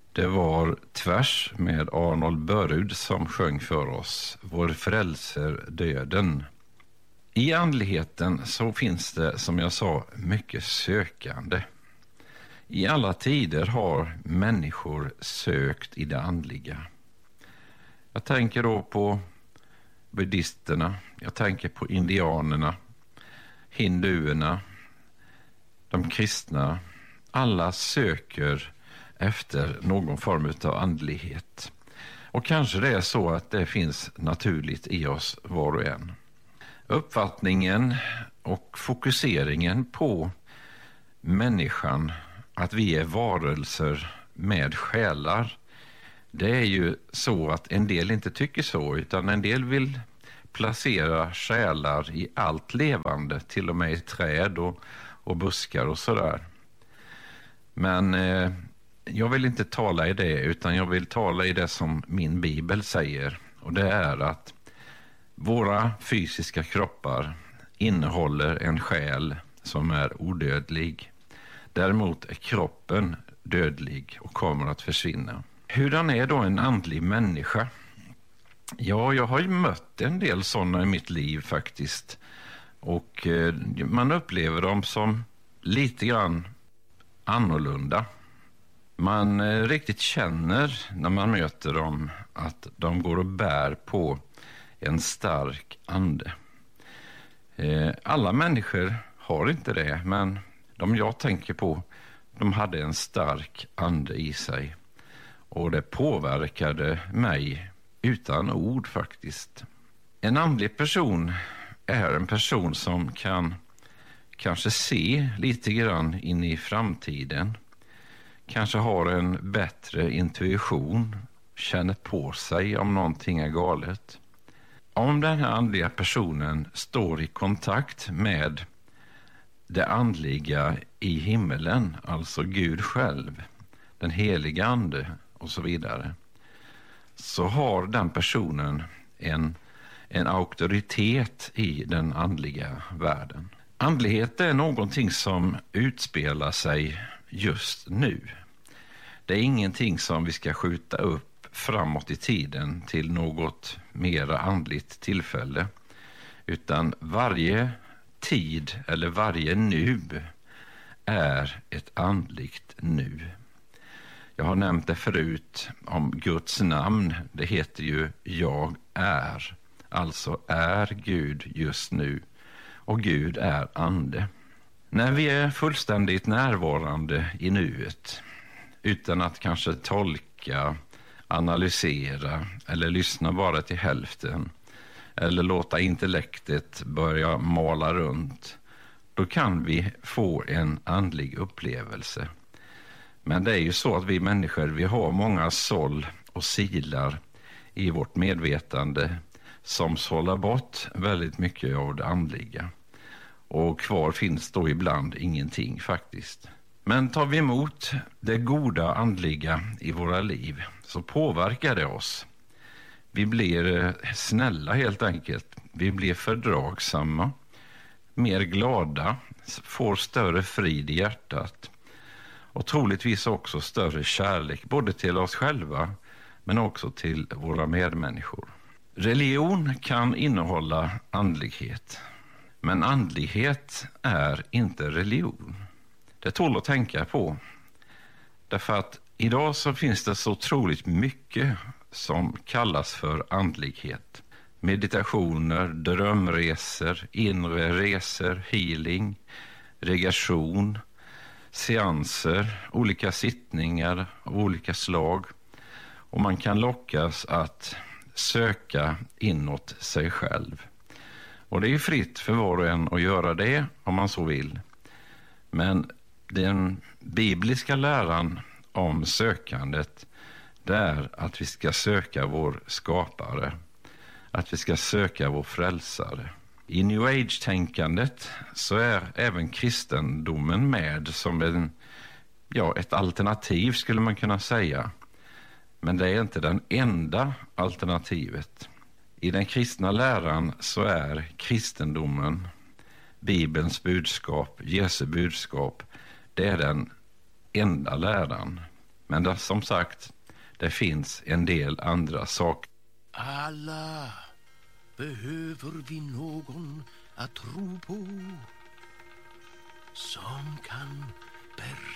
Det var Tvärs med Arnold Börud som sjöng för oss Vår frälser döden. I andligheten så finns det, som jag sa, mycket sökande. I alla tider har människor sökt i det andliga. Jag tänker då på buddhisterna, jag tänker på indianerna, hinduerna, de kristna. Alla söker efter någon form av andlighet. Och kanske det är så att det finns naturligt i oss var och en. Uppfattningen och fokuseringen på människan, att vi är varelser med själar, det är ju så att en del inte tycker så, utan en del vill placera själar i allt levande, till och med i träd och buskar och sådär. Men jag vill inte tala i det, utan jag vill tala i det som min bibel säger. Och det är att våra fysiska kroppar innehåller en själ som är odödlig. Däremot är kroppen dödlig och kommer att försvinna. Hurdan är då en andlig människa? Ja, jag har ju mött en del sådana i mitt liv faktiskt. Och man upplever dem som lite grann annorlunda. Man riktigt känner när man möter dem att de går och bär på en stark ande. Alla människor har inte det, men de jag tänker på, de hade en stark ande i sig. Och det påverkade mig utan ord faktiskt. En andlig person är en person som kan kanske se lite grann in i framtiden. Kanske har en bättre intuition, känner på sig om någonting är galet. Om den här andliga personen står i kontakt med det andliga i himmelen, alltså Gud själv, den heliga ande och så vidare, så har den personen en auktoritet i den andliga världen. Andlighet är någonting som utspelar sig just nu. Det är ingenting som vi ska skjuta upp framåt i tiden till något mera andligt tillfälle, utan varje tid eller varje nu är ett andligt nu. Jag har nämnt det förut om Guds namn. Det heter ju jag är. Alltså är Gud just nu. Och Gud är ande. När vi är fullständigt närvarande i nuet, utan att kanske tolka, analysera eller lyssna bara till hälften, eller låta intellektet börja mala runt, då kan vi få en andlig upplevelse. Men det är ju så att vi människor, vi har många såll och silar i vårt medvetande som sållar bort väldigt mycket av det andliga. Och kvar finns då ibland ingenting faktiskt. Men tar vi emot det goda andliga i våra liv så påverkar det oss. Vi blir snälla helt enkelt. Vi blir fördragsamma, mer glada, får större frid i hjärtat. Och troligtvis också större kärlek både till oss själva men också till våra medmänniskor. Religion kan innehålla andlighet. Men andlighet är inte religion. Det tål att tänka på. Därför att idag så finns det så otroligt mycket som kallas för andlighet. Meditationer, drömresor, inre resor, healing, regression, seanser, olika sittningar av olika slag. Och man kan lockas att söka inåt sig själv. Och det är fritt för var och en att göra det om man så vill. Men den bibliska läran om sökandet, det är att vi ska söka vår skapare. Att vi ska söka vår frälsare. I New Age-tänkandet så är även kristendomen med som ett alternativ skulle man kunna säga. Men det är inte den enda alternativet. I den kristna läran så är kristendomen, Bibelns budskap, Jesu budskap, det är den enda läran. Men som sagt, det finns en del andra saker. Alla behöver vi någon att tro på som kan berätta